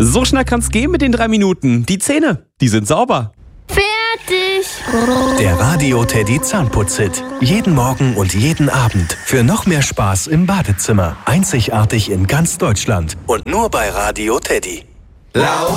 So schnell kann's gehen mit den 3 Minuten. Die Zähne, die sind sauber. Fertig. Der Radio Teddy Zahnputz-Hit. Jeden Morgen und jeden Abend. Für noch mehr Spaß im Badezimmer. Einzigartig in ganz Deutschland. Und nur bei Radio Teddy.